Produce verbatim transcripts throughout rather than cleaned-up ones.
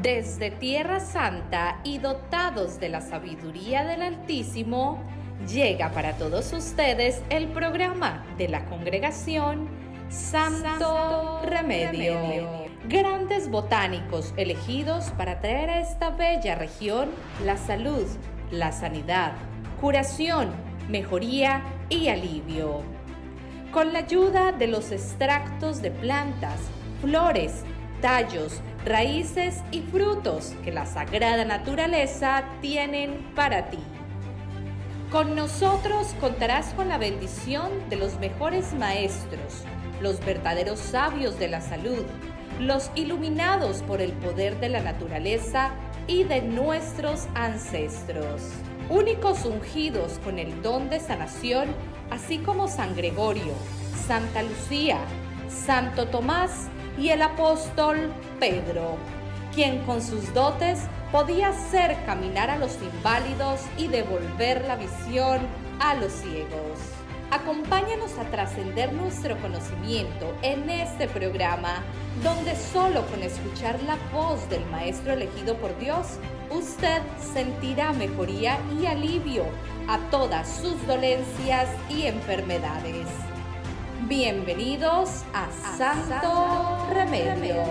Desde Tierra Santa y dotados de la sabiduría del Altísimo, llega para todos ustedes el programa de la Congregación Santo, Santo Remedio. Remedio. Grandes botánicos elegidos para traer a esta bella región la salud, la sanidad, curación, mejoría y alivio. Con la ayuda de los extractos de plantas, flores, tallos, raíces y frutos que la sagrada naturaleza tienen para ti. Con nosotros contarás con la bendición de los mejores maestros, los verdaderos sabios de la salud, los iluminados por el poder de la naturaleza y de nuestros ancestros, únicos ungidos con el don de sanación, así como San Gregorio, Santa Lucía, Santo Tomás y el apóstol Pedro, quien con sus dotes podía hacer caminar a los inválidos y devolver la visión a los ciegos. Acompáñanos a trascender nuestro conocimiento en este programa, donde solo con escuchar la voz del Maestro elegido por Dios, usted sentirá mejoría y alivio a todas sus dolencias y enfermedades. Bienvenidos a Santo Remedio.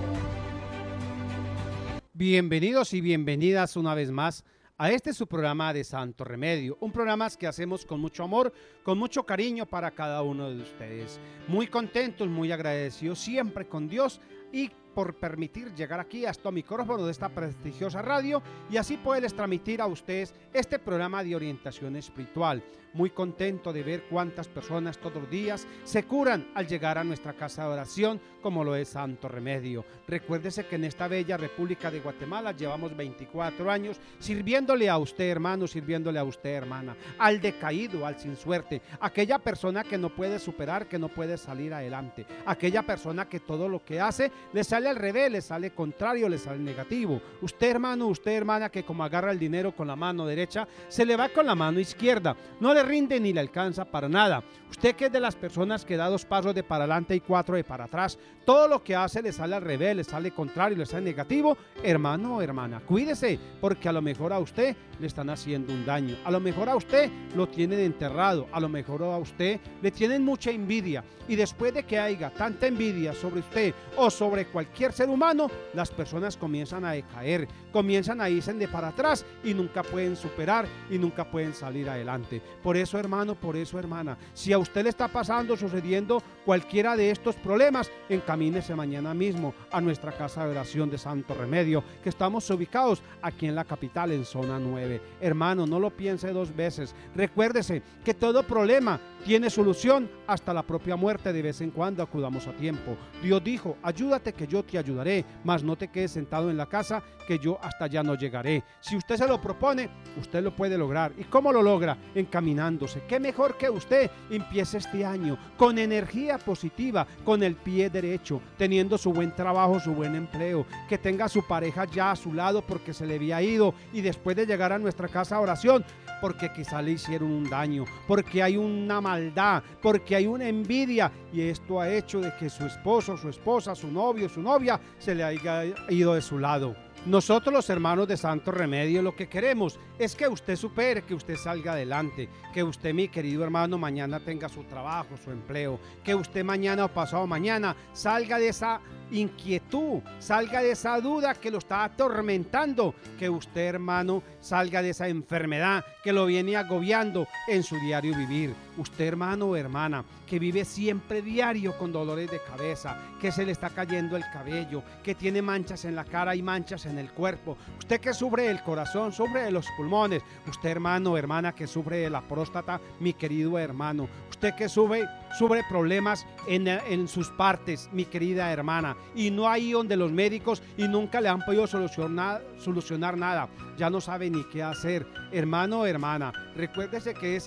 Bienvenidos y bienvenidas una vez más a este su programa de Santo Remedio, un programa que hacemos con mucho amor, con mucho cariño para cada uno de ustedes. Muy contentos, muy agradecidos siempre con Dios y por permitir llegar aquí hasta el micrófono de esta prestigiosa radio y así poderles transmitir a ustedes este programa de orientación espiritual. Muy contento de ver cuántas personas todos los días se curan al llegar a nuestra casa de oración, como lo es Santo Remedio. Recuérdese que en esta bella República de Guatemala llevamos veinticuatro años sirviéndole a usted, hermano, sirviéndole a usted, hermana, al decaído, al sin suerte, aquella persona que no puede superar, que no puede salir adelante, aquella persona que todo lo que hace le sale al revés, le sale contrario, le sale negativo. Usted, hermano, usted, hermana, que como agarra el dinero con la mano derecha, se le va con la mano izquierda, no le rinde ni le alcanza para nada. Usted que es de las personas que da dos pasos de para adelante y cuatro de para atrás, todo lo que hace le sale al revés, le sale contrario, le sale negativo. Hermano o hermana, cuídese, porque a lo mejor a usted le están haciendo un daño, a lo mejor a usted lo tienen enterrado, a lo mejor a usted le tienen mucha envidia, y después de que haya tanta envidia sobre usted o sobre cualquier ser humano, las personas comienzan a decaer, comienzan a irse de para atrás y nunca pueden superar y nunca pueden salir adelante. Por eso, hermano, por eso, hermana, si a usted le está pasando, sucediendo cualquiera de estos problemas, encamínese mañana mismo a nuestra casa de oración de Santo Remedio, que estamos ubicados aquí en la capital, en zona nueve. Hermano, no lo piense dos veces. Recuérdese que todo problema tiene solución, hasta la propia muerte. De vez en cuando acudamos a tiempo. Dios dijo: ayúdate que yo te ayudaré, mas no te quedes sentado en la casa, que yo hasta allá no llegaré. Si usted se lo propone, usted lo puede lograr. ¿Y cómo lo logra? Encaminándose. Qué mejor que usted empiece este año con energía positiva, con el pie derecho, teniendo su buen trabajo, su buen empleo, que tenga a su pareja ya a su lado porque se le había ido, y después de llegar a nuestra casa de oración, porque quizá le hicieron un daño, porque hay una maldad, porque hay una envidia, y esto ha hecho de que su esposo, su esposa, su novio, su novia se le haya ido de su lado. Nosotros, los hermanos de Santo Remedio, lo que queremos es que usted supere, que usted salga adelante, que usted, mi querido hermano, mañana tenga su trabajo, su empleo, que usted mañana o pasado mañana salga de esa inquietud, salga de esa duda que lo está atormentando, que usted, hermano, salga de esa enfermedad que lo viene agobiando en su diario vivir. Usted, hermano o hermana, que vive siempre diario con dolores de cabeza, que se le está cayendo el cabello, que tiene manchas en la cara y manchas en el cuerpo. Usted que sufre del corazón, sufre de los pulmones. Usted, hermano o hermana, que sufre de la próstata, mi querido hermano. Usted que sufre, sufre problemas en, en sus partes, mi querida hermana, y no hay donde los médicos y nunca le han podido solucionar, solucionar nada. Ya no sabe ni qué hacer. Hermano o hermana, recuérdese que es que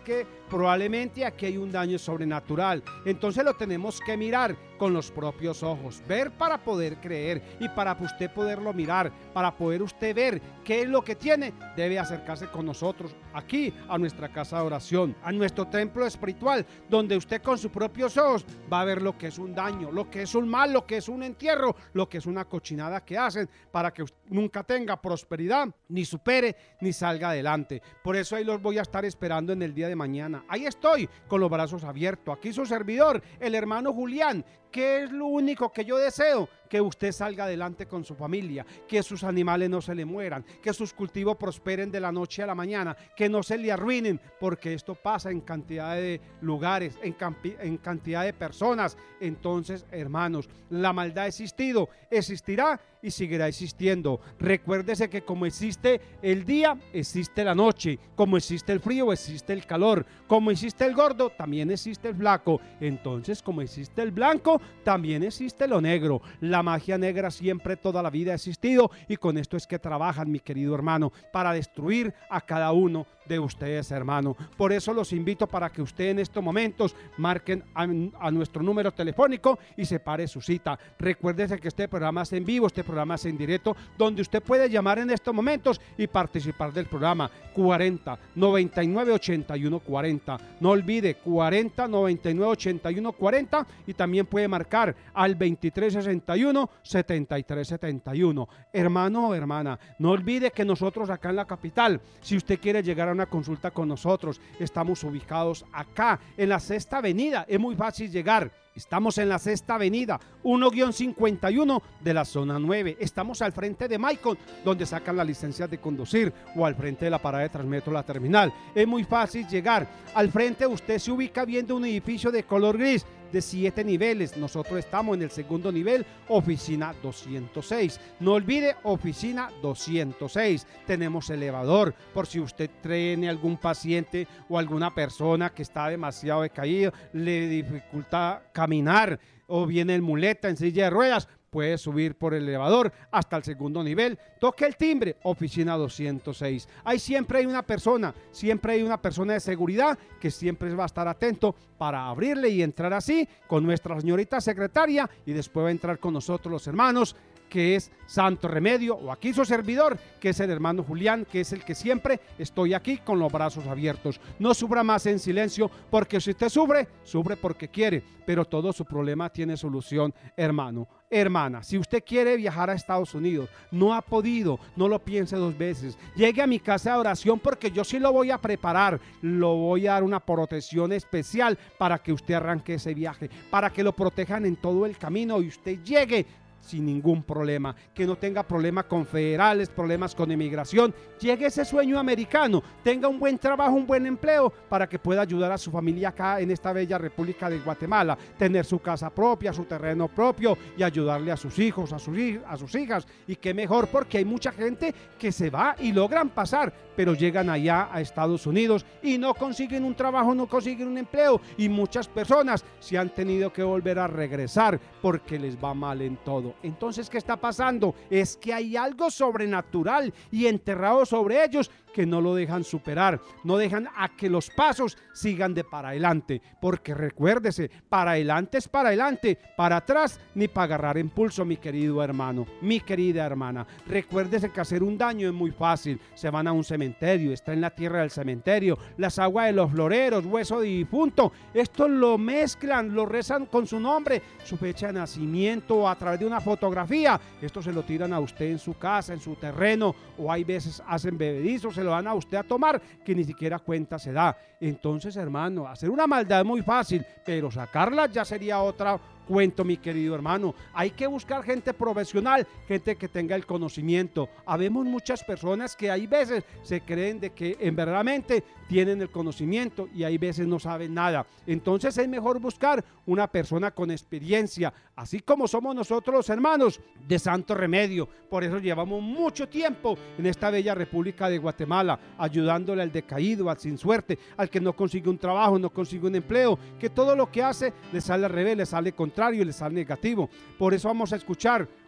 probablemente aquí hay un daño sobrenatural. Entonces lo tenemos que mirar con los propios ojos, ver para poder creer, y para usted poderlo mirar, para poder usted ver qué es lo que tiene, debe acercarse con nosotros aquí a nuestra casa de oración, a nuestro templo espiritual, donde usted con sus propios ojos va a ver lo que es un daño, lo que es un mal, lo que es un entierro, lo que es una cochinada que hacen para que nunca tenga prosperidad, ni supere, ni salga adelante. Por eso ahí los voy a estar esperando en el día de mañana. Ahí estoy con los brazos abiertos. Aquí su servidor, el hermano Julián. ¿Qué es lo único que yo deseo? Que usted salga adelante con su familia, que sus animales no se le mueran, que sus cultivos prosperen de la noche a la mañana, que no se le arruinen, porque esto pasa en cantidad de lugares, en, en cantidad de personas. Entonces, hermanos, la maldad ha existido, existirá y seguirá existiendo. Recuérdese que como existe el día, existe la noche, como existe el frío, existe el calor, como existe el gordo, también existe el flaco. Entonces, como existe el blanco, también existe lo negro. La magia negra siempre, toda la vida ha existido, y con esto es que trabajan, mi querido hermano, para destruir a cada uno de ustedes, hermano. Por eso los invito para que usted en estos momentos marquen a, a nuestro número telefónico y separe su cita. Recuérdese que este programa es en vivo, este programa es en directo, donde usted puede llamar en estos momentos y participar del programa. Cuarenta, noventa y nueve, ochenta y uno, cuarenta. No olvide, cuarenta, noventa y nueve, ochenta y uno, cuarenta, y también puede marcar al veintitrés, sesenta y uno, setenta y tres, setenta y uno. Hermano o hermana, no olvide que nosotros acá en la capital, si usted quiere llegar a una consulta con nosotros, estamos ubicados acá en la Sexta Avenida. Es muy fácil llegar. Estamos en la Sexta Avenida, uno guión cincuenta y uno de la zona nueve. Estamos al frente de Maicon, donde sacan las licencias de conducir, o al frente de la parada de Transmetro La Terminal. Es muy fácil llegar. Al frente usted se ubica viendo un edificio de color gris de siete niveles. Nosotros estamos en el segundo nivel, oficina doscientos seis. No olvide, oficina doscientos seis. Tenemos elevador por si usted tiene algún paciente o alguna persona que está demasiado decaído, le dificulta caminar, o viene en muleta, en silla de ruedas, puede subir por el elevador hasta el segundo nivel. Toque el timbre, oficina doscientos seis. Ahí siempre hay una persona, siempre hay una persona de seguridad que siempre va a estar atento para abrirle y entrar así con nuestra señorita secretaria, y después va a entrar con nosotros los hermanos, que es Santo Remedio, o aquí su servidor, que es el hermano Julián, que es el que siempre estoy aquí con los brazos abiertos. No sufra más en silencio, porque si usted sufre, sufre porque quiere, pero todo su problema tiene solución, hermano. Hermana, si usted quiere viajar a Estados Unidos, no ha podido, no lo piense dos veces. Llegue a mi casa de oración, porque yo sí lo voy a preparar, lo voy a dar una protección especial para que usted arranque ese viaje, para que lo protejan en todo el camino y usted llegue sin ningún problema, que no tenga problemas con federales, problemas con inmigración. Llegue ese sueño americano, tenga un buen trabajo, un buen empleo, para que pueda ayudar a su familia acá en esta bella República de Guatemala, tener su casa propia, su terreno propio, y ayudarle a sus hijos, a sus, a sus hijas. Y qué mejor, porque hay mucha gente que se va y logran pasar, pero llegan allá a Estados Unidos y no consiguen un trabajo, no consiguen un empleo, y muchas personas se han tenido que volver a regresar porque les va mal en todo. Entonces, ¿qué está pasando? Es que hay algo sobrenatural y enterrado sobre ellos que no lo dejan superar, no dejan a que los pasos sigan de para adelante, porque recuérdese, para adelante es para adelante, para atrás ni para agarrar impulso, mi querido hermano, mi querida hermana. Recuérdese que hacer un daño es muy fácil. Se van a un cementerio, está en la tierra del cementerio, las aguas de los floreros, hueso de difunto, esto lo mezclan, lo rezan con su nombre, su fecha de nacimiento, a través de una fotografía. Esto se lo tiran a usted en su casa, en su terreno, o hay veces hacen bebedizos, se lo dan a usted a tomar, que ni siquiera cuenta se da. Entonces, hermano, hacer una maldad es muy fácil, pero sacarla ya sería otra cuento, mi querido hermano. Hay que buscar gente profesional, gente que tenga el conocimiento. Habemos muchas personas que hay veces se creen de que en verdaderamente tienen el conocimiento y hay veces no saben nada. Entonces es mejor buscar una persona con experiencia, así como somos nosotros los hermanos de Santo Remedio. Por eso llevamos mucho tiempo en esta bella República de Guatemala, ayudándole al decaído, al sin suerte, al que no consigue un trabajo, no consigue un empleo, que todo lo que hace le sale al revés, le sale contrario y le sale negativo. Por eso vamos a escuchar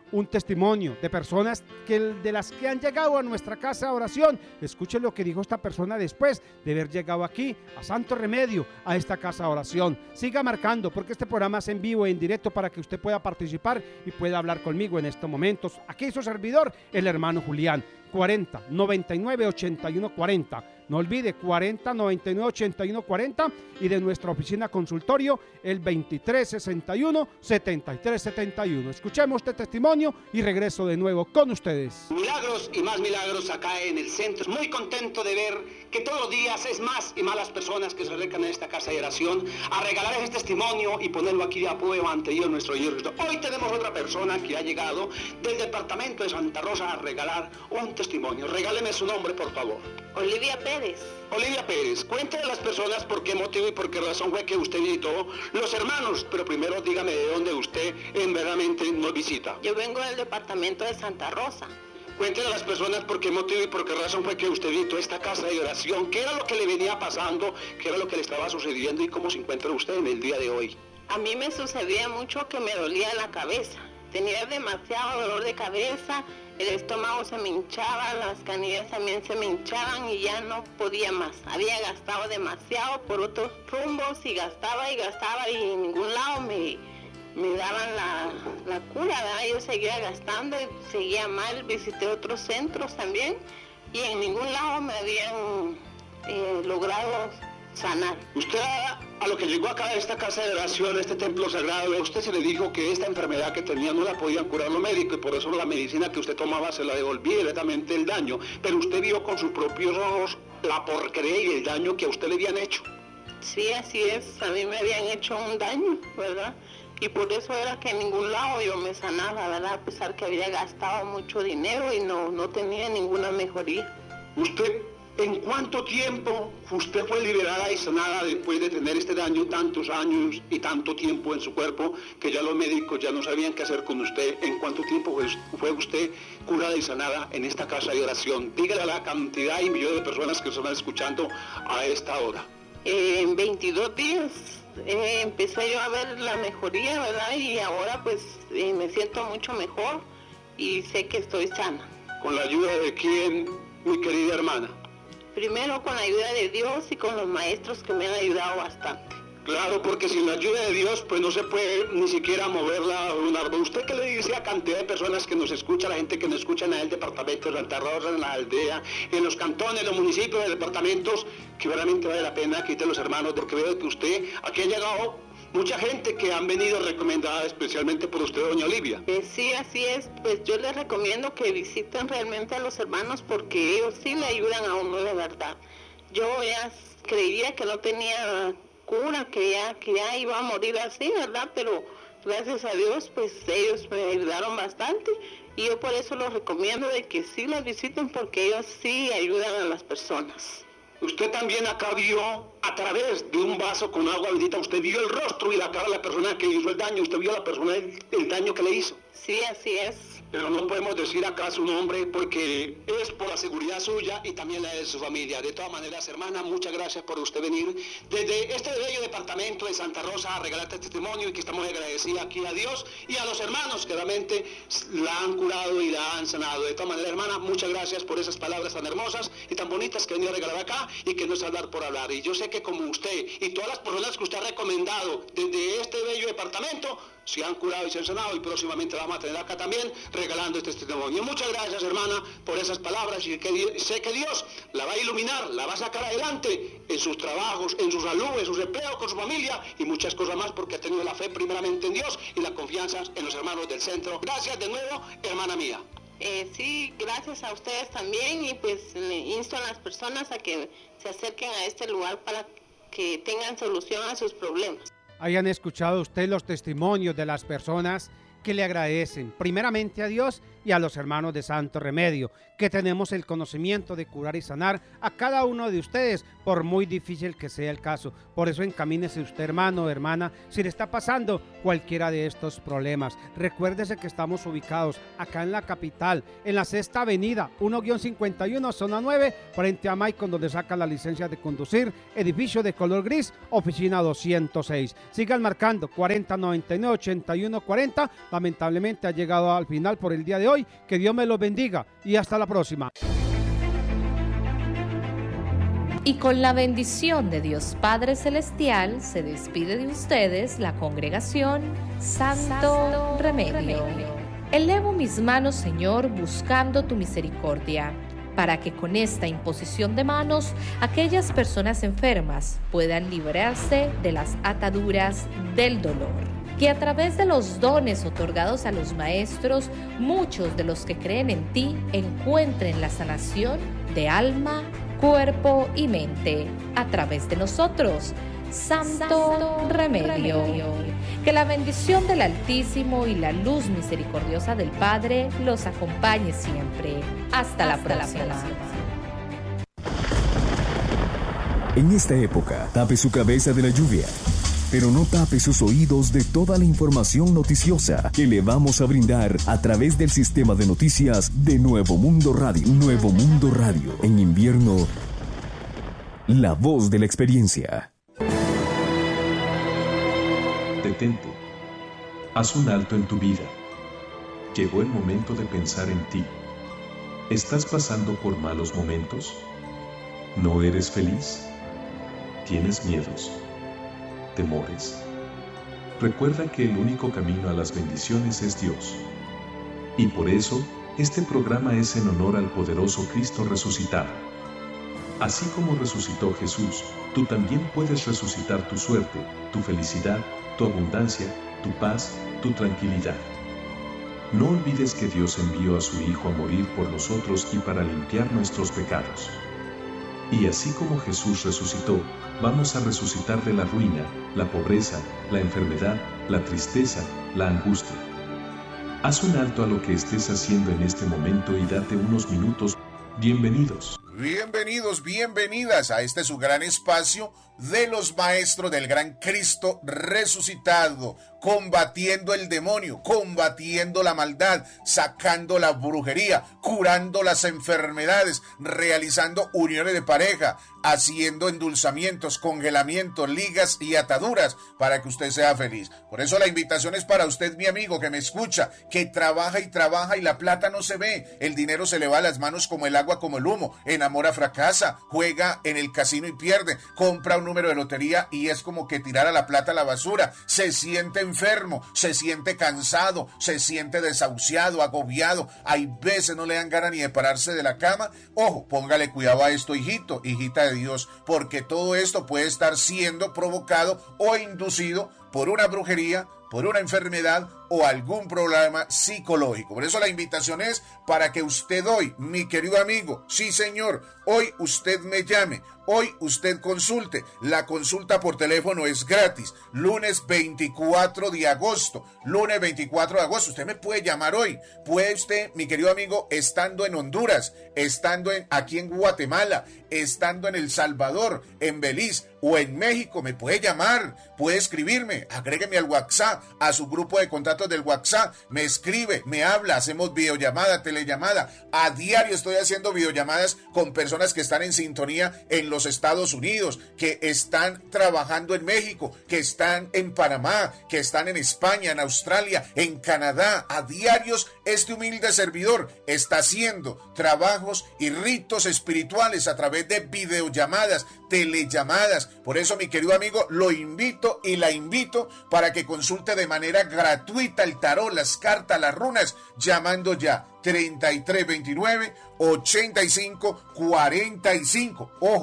un testimonio de personas que, de las que han llegado a nuestra casa de oración. Escuche lo que dijo esta persona después de haber llegado aquí a Santo Remedio, a esta casa de oración. Siga marcando, porque este programa es en vivo e en directo para que usted pueda participar y pueda hablar conmigo en estos momentos. Aquí su servidor, el hermano Julián. cuarenta, noventa y nueve, ochenta y uno, cuarenta. No olvide, cuarenta, noventa y nueve, ochenta y uno, cuarenta. Y de nuestra oficina consultorio, el veintitrés, sesenta y uno, setenta y tres, setenta y uno. Escuchemos este testimonio y regreso de nuevo con ustedes. Milagros y más milagros acá en el centro. Muy contento de ver que todos los días es más y más las personas que se acercan a esta casa de oración a regalar ese testimonio y ponerlo aquí de prueba ante Dios nuestro Señor Cristo. Hoy tenemos otra persona que ha llegado del departamento de Santa Rosa a regalar un testimonio. Regáleme su nombre, por favor. Olivia Pérez. Olivia Pérez, cuéntale a las personas por qué motivo y por qué razón fue que usted visitó los hermanos, pero primero dígame de dónde usted en verdaderamente nos visita. Yo vengo del departamento de Santa Rosa. Cuéntele a las personas por qué motivo y por qué razón fue que usted visitó esta casa de oración, qué era lo que le venía pasando, qué era lo que le estaba sucediendo y cómo se encuentra usted en el día de hoy. A mí me sucedía mucho que me dolía la cabeza, tenía demasiado dolor de cabeza. El estómago se me hinchaba, las canillas también se me hinchaban y ya no podía más. Había gastado demasiado por otros rumbos y gastaba y gastaba y en ningún lado me, me daban la, la cura, ¿verdad? Yo seguía gastando y seguía mal. Visité otros centros también y en ningún lado me habían eh, logrado sanar. Usted a, a lo que llegó acá a esta casa de oración, a este templo sagrado, a usted se le dijo que esta enfermedad que tenía no la podían curar los médicos y por eso la medicina que usted tomaba se la devolvía directamente el daño, pero usted vio con sus propios ojos la porquería y el daño que a usted le habían hecho. Sí, así es, a mí me habían hecho un daño, ¿verdad? Y por eso era que en ningún lado yo me sanaba, ¿verdad? A pesar que había gastado mucho dinero y no, no tenía ninguna mejoría. ¿Usted en cuánto tiempo usted fue liberada y sanada después de tener este daño tantos años y tanto tiempo en su cuerpo que ya los médicos ya no sabían qué hacer con usted? ¿En cuánto tiempo fue, fue usted curada y sanada en esta casa de oración? Dígale a la cantidad y millones de personas que están escuchando a esta hora. Eh, en veintidós días eh, empecé yo a ver la mejoría, ¿verdad? Y ahora pues eh, me siento mucho mejor y sé que estoy sana. ¿Con la ayuda de quién, mi querida hermana? Primero con la ayuda de Dios y con los maestros que me han ayudado bastante. Claro, porque sin la ayuda de Dios pues no se puede ni siquiera moverla un árbol. ¿Usted qué le dice a cantidad de personas que nos escucha, la gente que nos escucha en el departamento de Santa Rosa, en la aldea, en los cantones, los municipios, los departamentos, que realmente vale la pena que los hermanos, porque veo que usted aquí ha llegado mucha gente que han venido recomendada especialmente por usted, doña Olivia? Eh, sí, así es. Pues yo les recomiendo que visiten realmente a los hermanos porque ellos sí le ayudan a uno de verdad. Yo ya creía que no tenía cura, que ya, que ya iba a morir así, ¿verdad? Pero gracias a Dios, pues ellos me ayudaron bastante y yo por eso los recomiendo de que sí los visiten porque ellos sí ayudan a las personas. Usted también acá vio, a través de un vaso con agua bendita, usted vio el rostro y la cara de la persona que hizo el daño, usted vio a la persona el, el daño que le hizo. Sí, así es. Pero no podemos decir acá su nombre porque es por la seguridad suya y también la de su familia. De todas maneras, hermana, muchas gracias por usted venir desde este bello departamento de Santa Rosa a regalarte este testimonio y que estamos agradecidos aquí a Dios y a los hermanos que realmente la han curado y la han sanado. De todas maneras, hermana, muchas gracias por esas palabras tan hermosas y tan bonitas que venía a regalar acá y que no es hablar por hablar. Y yo sé que como usted y todas las personas que usted ha recomendado desde este bello departamento, se han curado y se han sanado y próximamente la vamos a tener acá también regalando este testimonio. Muchas gracias, hermana, por esas palabras y que sé que Dios la va a iluminar, la va a sacar adelante en sus trabajos, en su salud, en sus empleos, con su familia y muchas cosas más porque ha tenido la fe primeramente en Dios y la confianza en los hermanos del centro. Gracias de nuevo, hermana mía. Eh, sí, gracias a ustedes también y pues le insto a las personas a que se acerquen a este lugar para que tengan solución a sus problemas. Hayan escuchado usted los testimonios de las personas que le agradecen primeramente a Dios y a los hermanos de Santo Remedio, que tenemos el conocimiento de curar y sanar a cada uno de ustedes, por muy difícil que sea el caso. Por eso encamínese usted, hermano o hermana, si le está pasando cualquiera de estos problemas. Recuérdese que estamos ubicados acá en la capital, en la Sexta Avenida, uno cincuenta y uno, zona nueve, frente a Maicon, donde saca la licencia de conducir, edificio de color gris, oficina doscientos seis. Sigan marcando cuarenta noventa y nueve ochenta y uno cuarenta. Lamentablemente ha llegado al final por el día de hoy. Que Dios me los bendiga y hasta la próxima. Y con la bendición de Dios Padre Celestial se despide de ustedes la congregación Santo, Santo Remedio. Remedio. Elevo mis manos, Señor, buscando tu misericordia, para que con esta imposición de manos aquellas personas enfermas puedan librarse de las ataduras del dolor. Que a través de los dones otorgados a los maestros, muchos de los que creen en ti encuentren la sanación de alma, cuerpo y mente a través de nosotros, Santo, Santo Remedio. Remedio. Que la bendición del Altísimo y la luz misericordiosa del Padre los acompañe siempre. Hasta, Hasta la próxima. La próxima. En esta época, tape su cabeza de la lluvia, pero no tape sus oídos de toda la información noticiosa que le vamos a brindar a través del sistema de noticias de Nuevo Mundo Radio. Nuevo Mundo Radio. En invierno, la voz de la experiencia. Detente. Haz un alto en tu vida. Llegó el momento de pensar en ti. ¿Estás pasando por malos momentos? ¿No eres feliz? ¿Tienes miedos? ¿Temores? Recuerda que el único camino a las bendiciones es Dios. Y por eso, este programa es en honor al poderoso Cristo resucitado. Así como resucitó Jesús, tú también puedes resucitar tu suerte, tu felicidad, tu abundancia, tu paz, tu tranquilidad. No olvides que Dios envió a su Hijo a morir por nosotros y para limpiar nuestros pecados. Y así como Jesús resucitó, vamos a resucitar de la ruina, la pobreza, la enfermedad, la tristeza, la angustia. Haz un alto a lo que estés haciendo en este momento y date unos minutos. Bienvenidos. Bienvenidos, bienvenidas a este su gran espacio de los maestros del gran Cristo resucitado, combatiendo el demonio, combatiendo la maldad, sacando la brujería, curando las enfermedades, realizando uniones de pareja, haciendo endulzamientos, congelamientos, ligas y ataduras para que usted sea feliz. Por eso la invitación es para usted, mi amigo, que me escucha, que trabaja y trabaja y la plata no se ve, el dinero se le va a las manos como el agua, como el humo, enamora, fracasa, juega en el casino y pierde, compra un número de lotería y es como que tirar a la plata a la basura, se siente enfermo, se siente cansado, se siente desahuciado, agobiado, hay veces no le dan ganas ni de pararse de la cama. Ojo, póngale cuidado a esto, hijito, hijita de Dios, porque todo esto puede estar siendo provocado o inducido por una brujería, por una enfermedad o algún problema psicológico. Por eso la invitación es para que usted hoy, mi querido amigo, sí señor, hoy usted me llame, hoy usted consulte. La consulta por teléfono es gratis, lunes veinticuatro de agosto, lunes veinticuatro de agosto, usted me puede llamar hoy, puede usted, mi querido amigo, estando en Honduras, estando en, aquí en Guatemala, estando en El Salvador, en Belice o en México, me puede llamar, puede escribirme, agrégueme al WhatsApp, a su grupo de contactos del WhatsApp, me escribe, me habla, hacemos videollamada, telellamada, a diario estoy haciendo videollamadas con personas que están en sintonía en los Estados Unidos, que están trabajando en México, que están en Panamá, que están en España, en Australia, en Canadá, a diarios este humilde servidor está haciendo trabajos y ritos espirituales a través de videollamadas, telellamadas. Por eso, mi querido amigo, lo invito y la invito para que consulte de manera gratuita el tarot, las cartas, las runas, llamando ya treinta y tres veintinueve ochenta y cinco cuarenta y cinco. Ojo,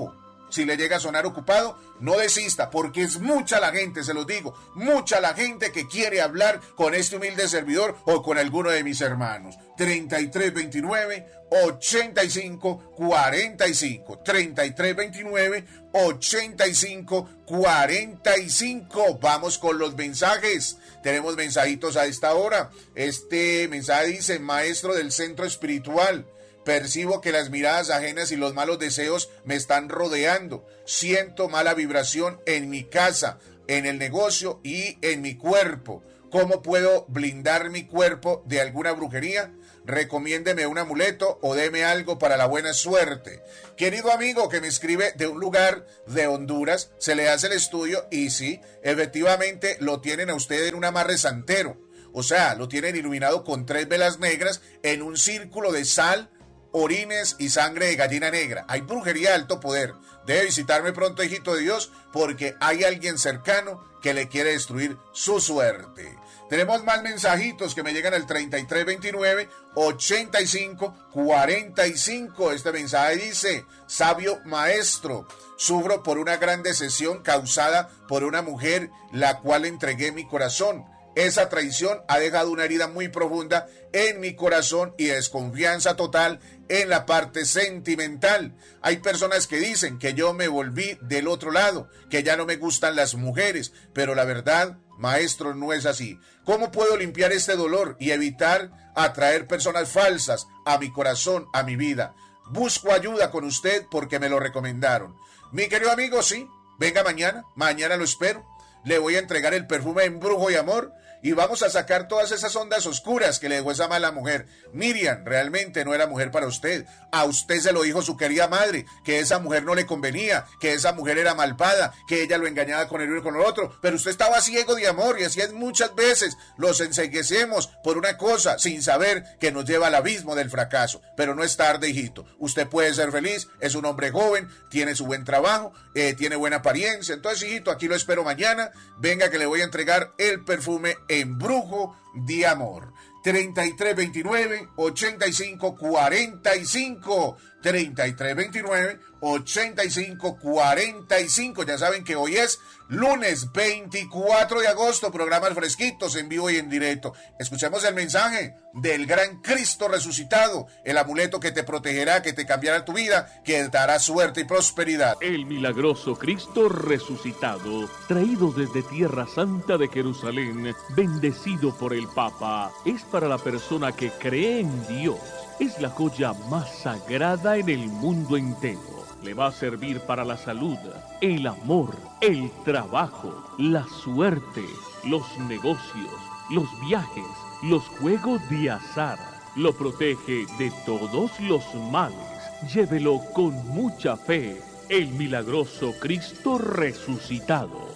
Si le llega a sonar ocupado, no desista, porque es mucha la gente, se los digo, mucha la gente que quiere hablar con este humilde servidor o con alguno de mis hermanos. treinta y tres veintinueve, ochenta y cinco, cuarenta y cinco. treinta y tres veintinueve, ochenta y cinco, cuarenta y cinco. Vamos con los mensajes. Tenemos mensajitos a esta hora. Este mensaje dice: maestro del centro espiritual, percibo que las miradas ajenas y los malos deseos me están rodeando. Siento mala vibración en mi casa, en el negocio y en mi cuerpo. ¿Cómo puedo blindar mi cuerpo de alguna brujería? Recomiéndeme un amuleto o deme algo para la buena suerte. Querido amigo que me escribe de un lugar de Honduras, se le hace el estudio y sí, efectivamente lo tienen a usted en un amarre santero. O sea, lo tienen iluminado con tres velas negras en un círculo de sal, orines y sangre de gallina negra. Hay brujería de alto poder. Debe visitarme pronto, hijito de Dios, porque hay alguien cercano que le quiere destruir su suerte. Tenemos más mensajitos que me llegan al treinta y tres veintinueve, ochenta y cinco, cuarenta y cinco. Este mensaje dice: sabio maestro, sufro por una gran decepción causada por una mujer la cual entregué mi corazón. Esa traición ha dejado una herida muy profunda en mi corazón y desconfianza total en la parte sentimental. Hay personas que dicen que yo me volví del otro lado, que ya no me gustan las mujeres, pero la verdad, maestro, no es así. ¿Cómo puedo limpiar este dolor y evitar atraer personas falsas a mi corazón, a mi vida? Busco ayuda con usted porque me lo recomendaron. Mi querido amigo, sí, venga mañana, mañana lo espero. Le voy a entregar el perfume Embrujo y Amor y vamos a sacar todas esas ondas oscuras que le dejó esa mala mujer. Miriam realmente no era mujer para usted. A usted se lo dijo su querida madre, que esa mujer no le convenía, que esa mujer era malvada, que ella lo engañaba con el uno y con el otro. Pero usted estaba ciego de amor y así es muchas veces. Los enceguecemos por una cosa sin saber que nos lleva al abismo del fracaso. Pero no es tarde, hijito. Usted puede ser feliz, es un hombre joven, tiene su buen trabajo, eh, tiene buena apariencia. Entonces, hijito, aquí lo espero mañana. Venga que le voy a entregar el perfume Embrujo de Amor. treinta y tres veintinueve, ochenta y cinco, cuarenta y cinco. treinta y tres veintinueve, ochenta y cinco, cuarenta y cinco. Ya saben que hoy es lunes veinticuatro de agosto, programas fresquitos en vivo y en directo. Escuchemos el mensaje del gran Cristo resucitado, el amuleto que te protegerá, que te cambiará tu vida, que te dará suerte y prosperidad. El milagroso Cristo resucitado, traído desde Tierra Santa de Jerusalén, bendecido por el Papa, es para la persona que cree en Dios. Es la joya más sagrada en el mundo entero. Le va a servir para la salud, el amor, el trabajo, la suerte, los negocios, los viajes, los juegos de azar. Lo protege de todos los males. Llévelo con mucha fe. El milagroso Cristo resucitado.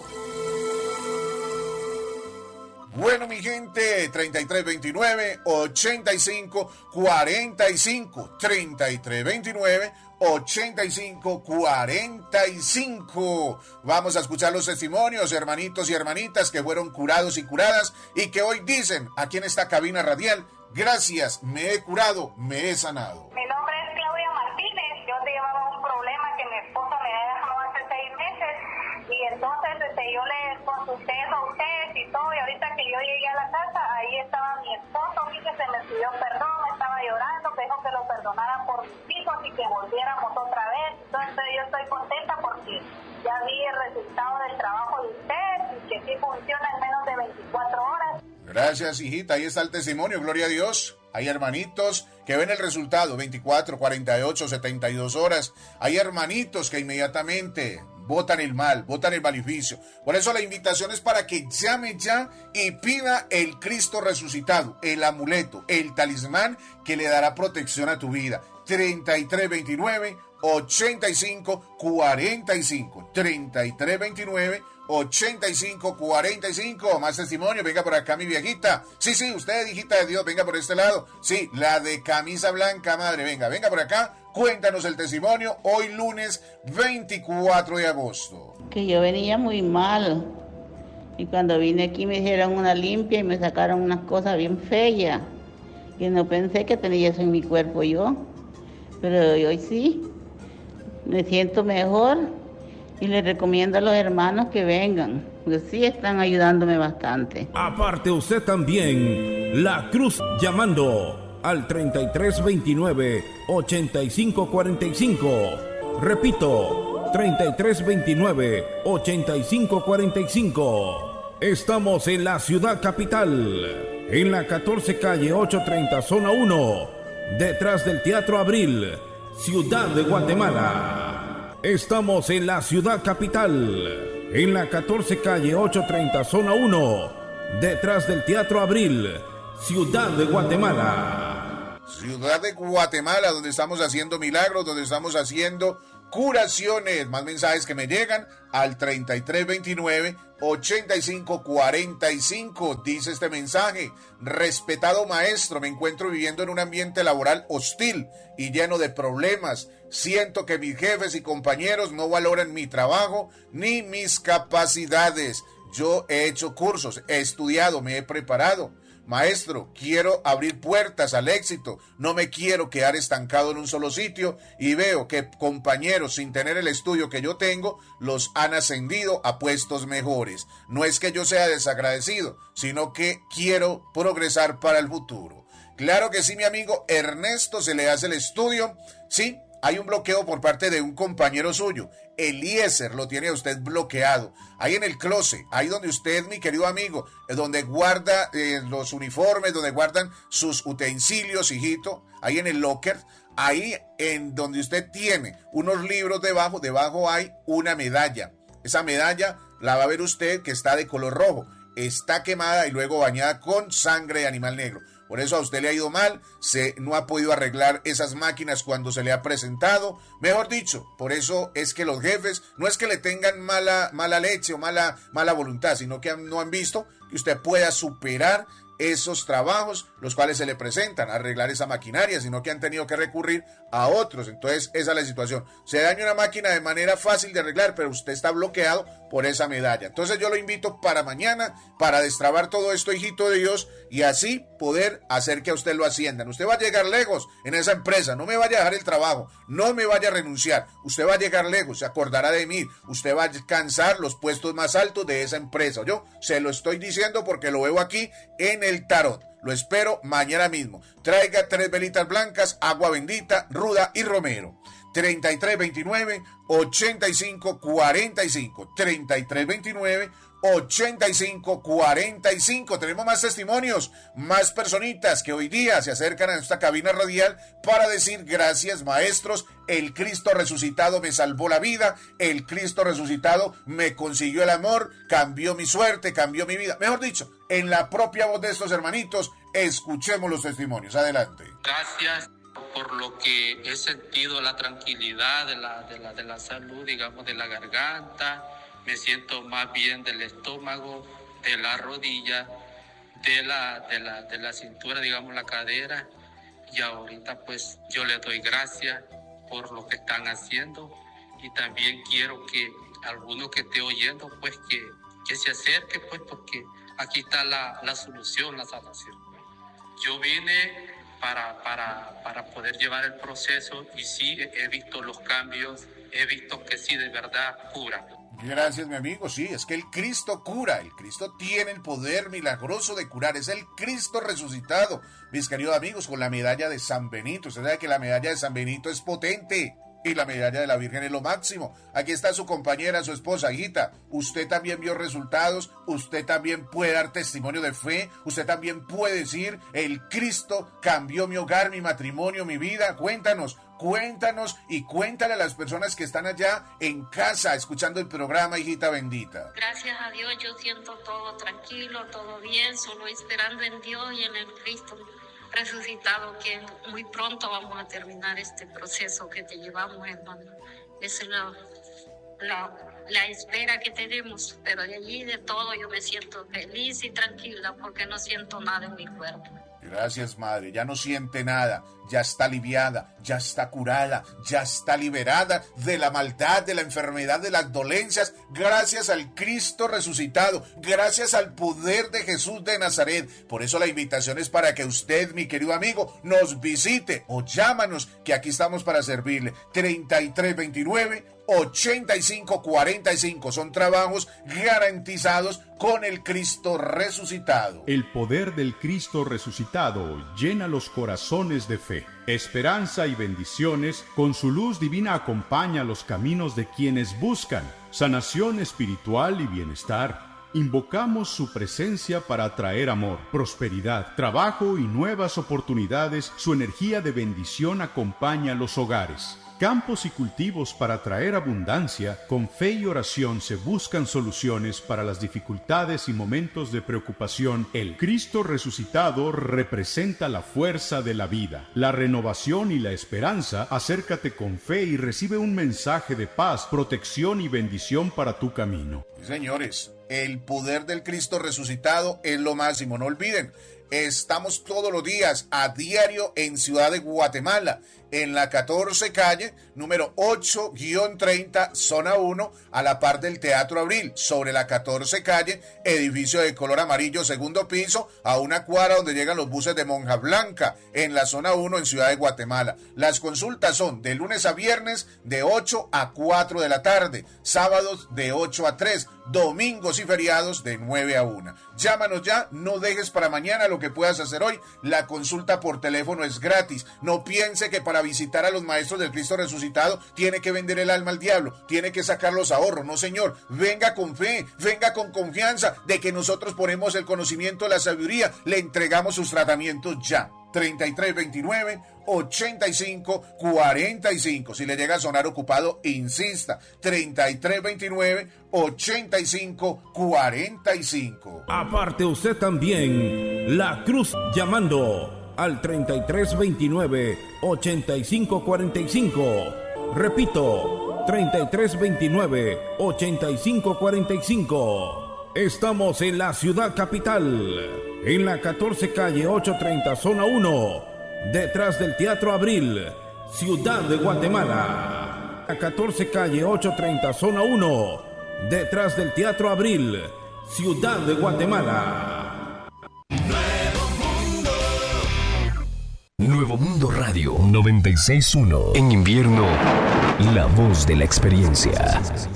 Bueno, mi gente, treinta y tres veintinueve, ochenta y cinco, cuarenta y cinco. treinta y tres veintinueve, ochenta y cinco, cuarenta y cinco. Vamos a escuchar los testimonios, hermanitos y hermanitas que fueron curados y curadas y que hoy dicen aquí en esta cabina radial: gracias, me he curado, me he sanado. Mi nombre es Claudia Martínez. Yo llevaba un problema que mi esposo me había dejado hace seis meses y entonces este, yo le consulté a ustedes y todo, y ahorita que yo llegué a la casa, ahí estaba mi esposo, y que se me pidió perdón, estaba llorando, que dijo que lo perdonaran por mis hijos y que volviéramos otra vez. Entonces yo estoy contenta porque ya vi el resultado del trabajo de ustedes y que sí funciona en menos de veinticuatro horas. Gracias, hijita, ahí está el testimonio, gloria a Dios. Hay hermanitos que ven el resultado, veinticuatro, cuarenta y ocho, setenta y dos horas. Hay hermanitos que inmediatamente botan el mal, botan el maleficio. Por eso la invitación es para que llame ya y pida el Cristo resucitado, el amuleto, el talismán que le dará protección a tu vida. treinta y tres veintinueve, ochenta y cinco, cuarenta y cinco. treinta y tres veintinueve, ochenta y cinco, cuarenta y cinco. Más testimonio, venga por acá mi viejita. Sí, sí, usted, hijita de Dios, venga por este lado. Sí, la de camisa blanca, madre, venga, venga por acá. Cuéntanos el testimonio hoy lunes veinticuatro de agosto. Que yo venía muy mal y cuando vine aquí me hicieron una limpia y me sacaron unas cosas bien feas que no pensé que tenía eso en mi cuerpo yo, pero hoy sí, me siento mejor Y les recomiendo a los hermanos que vengan, porque sí están ayudándome bastante. Aparte usted también, La Cruz llamando al treinta y tres veintinueve, ochenta y cinco cuarenta y cinco. Repito, treinta y tres veintinueve, ochenta y cinco cuarenta y cinco. Estamos en la ciudad capital, en la catorce calle ochocientos treinta, zona uno, detrás del Teatro Abril, Ciudad de Guatemala. Estamos en la ciudad capital, en la catorce calle ochocientos treinta, zona uno, detrás del Teatro Abril, Ciudad de Guatemala. Ciudad de Guatemala, donde estamos haciendo milagros, donde estamos haciendo curaciones. Más mensajes que me llegan al treinta y tres veintinueve, ochenta y cinco cuarenta y cinco. Dice este mensaje: respetado maestro, me encuentro viviendo en un ambiente laboral hostil y lleno de problemas. Siento que mis jefes y compañeros no valoran mi trabajo ni mis capacidades. Yo he hecho cursos, he estudiado, me he preparado. Maestro, quiero abrir puertas al éxito, no me quiero quedar estancado en un solo sitio y veo que compañeros sin tener el estudio que yo tengo los han ascendido a puestos mejores. No es que yo sea desagradecido, sino que quiero progresar para el futuro. Claro que sí, mi amigo Ernesto, se le hace el estudio, sí. Hay un bloqueo por parte de un compañero suyo. Eliezer lo tiene a usted bloqueado. Ahí en el closet, ahí donde usted, mi querido amigo, donde guarda eh, los uniformes, donde guardan sus utensilios, hijito, ahí en el locker, ahí en donde usted tiene unos libros debajo, debajo hay una medalla. Esa medalla la va a ver usted que está de color rojo. Está quemada y luego bañada con sangre de animal negro. Por eso a usted le ha ido mal, se no ha podido arreglar esas máquinas cuando se le ha presentado. Mejor dicho, por eso es que los jefes no es que le tengan mala, mala leche o mala, mala voluntad, sino que no han visto que usted pueda superar esos trabajos, los cuales se le presentan, arreglar esa maquinaria, sino que han tenido que recurrir a otros. Entonces esa es la situación. Se daña una máquina de manera fácil de arreglar, pero usted está bloqueado por esa medalla. Entonces yo lo invito para mañana, para destrabar todo esto, hijito de Dios, y así poder hacer que a usted lo asciendan. Usted va a llegar lejos en esa empresa, no me vaya a dejar el trabajo, no me vaya a renunciar. Usted va a llegar lejos, se acordará de mí, usted va a alcanzar los puestos más altos de esa empresa. Yo se lo estoy diciendo porque lo veo aquí en el tarot. Lo espero mañana mismo. Traiga tres velitas blancas, agua bendita, ruda y romero. treinta y tres veintinueve, ochenta y cinco cuarenta y cinco. treinta y tres veintinueve, ochenta y cinco cuarenta y cinco. Tenemos más testimonios, más personitas que hoy día se acercan a esta cabina radial para decir: gracias, maestros, el Cristo resucitado me salvó la vida, el Cristo resucitado me consiguió el amor, cambió mi suerte, cambió mi vida. Mejor dicho, en la propia voz de estos hermanitos, escuchemos los testimonios. Adelante. Gracias por lo que he sentido, la tranquilidad de la, de la, de la salud, digamos, de la garganta. Me siento más bien del estómago, de la rodilla, de la, de la, de la cintura, digamos, la cadera. Y ahorita pues yo les doy gracias por lo que están haciendo. Y también quiero que alguno que esté oyendo pues que, que se acerque, pues, porque aquí está la, la solución, la sanación. Yo vine para, para, para poder llevar el proceso y sí he visto los cambios, he visto que sí de verdad cura. Gracias, mi amigo. Sí, es que el Cristo cura, el Cristo tiene el poder milagroso de curar, es el Cristo resucitado. Mis queridos amigos, con la medalla de San Benito, usted sabe que la medalla de San Benito es potente y la medalla de la Virgen es lo máximo. Aquí está su compañera, su esposa, hijita. Usted también vio resultados, usted también puede dar testimonio de fe, usted también puede decir: el Cristo cambió mi hogar, mi matrimonio, mi vida. Cuéntanos. Cuéntanos y cuéntale a las personas que están allá en casa escuchando el programa, hijita bendita. Gracias a Dios yo siento todo tranquilo, todo bien, solo esperando en Dios y en el Cristo resucitado, que muy pronto vamos a terminar este proceso que te llevamos, hermano. Esa es la, la, la espera que tenemos, pero de allí de todo yo me siento feliz y tranquila porque no siento nada en mi cuerpo. Gracias, madre. Ya no siente nada, ya está aliviada, ya está curada, ya está liberada de la maldad, de la enfermedad, de las dolencias, gracias al Cristo resucitado, gracias al poder de Jesús de Nazaret. Por eso la invitación es para que usted, mi querido amigo, nos visite o llámanos, que aquí estamos para servirle. treinta y tres veintinueve, ochenta y cinco cuarenta y cinco. Son trabajos garantizados con el Cristo resucitado. El poder del Cristo resucitado llena los corazones de fe, esperanza y bendiciones. Con su luz divina acompaña los caminos de quienes buscan sanación espiritual y bienestar. Invocamos su presencia para traer amor, prosperidad, trabajo y nuevas oportunidades. Su energía de bendición acompaña los hogares, campos y cultivos para traer abundancia. Con fe y oración se buscan soluciones para las dificultades y momentos de preocupación. El Cristo resucitado representa la fuerza de la vida, la renovación y la esperanza. Acércate con fe y recibe un mensaje de paz, protección y bendición para tu camino. Señores, el poder del Cristo resucitado es lo máximo. No olviden, estamos todos los días a diario en Ciudad de Guatemala, en la catorce calle, número ocho treinta, zona uno, a la par del Teatro Abril, sobre la catorce calle, edificio de color amarillo, segundo piso, a una cuadra donde llegan los buses de Monja Blanca, en la zona uno, en Ciudad de Guatemala. Las consultas son de lunes a viernes, de ocho a cuatro de la tarde, sábados de ocho a tres, domingos y feriados de nueve a una. Llámanos ya, no dejes para mañana lo que puedas hacer hoy. La consulta por teléfono es gratis. No piense que para visitar a los maestros del Cristo resucitado tiene que vender el alma al diablo, tiene que sacar los ahorros. No, señor, venga con fe, venga con confianza de que nosotros ponemos el conocimiento, la sabiduría, le entregamos sus tratamientos ya. treinta y tres veintinueve, ochenta y cinco cuarenta y cinco. Si le llega a sonar ocupado, insista. treinta y tres veintinueve, ochenta y cinco cuarenta y cinco. Aparte usted también, La Cruz llamando al treinta y tres veintinueve, ochenta y cinco cuarenta y cinco. Repito, treinta y tres veintinueve, ochenta y cinco cuarenta y cinco. Estamos en la ciudad capital, en la catorce calle ocho treinta, zona uno, detrás del Teatro Abril, Ciudad de Guatemala. La catorce calle ocho treinta, zona uno, detrás del Teatro Abril, Ciudad de Guatemala. Nuevo Mundo Radio noventa y seis punto uno. En invierno, la voz de la experiencia.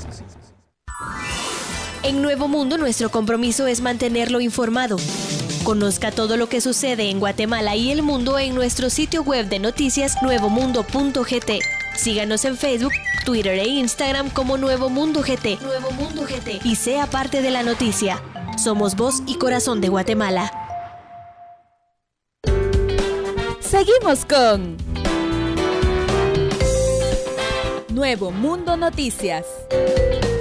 En Nuevo Mundo, nuestro compromiso es mantenerlo informado. Conozca todo lo que sucede en Guatemala y el mundo en nuestro sitio web de noticias nuevo mundo punto g t. Síganos en Facebook, Twitter e Instagram como Nuevo Mundo G T. Nuevo Mundo G T. Y sea parte de la noticia. Somos voz y corazón de Guatemala. Seguimos con Nuevo Mundo Noticias.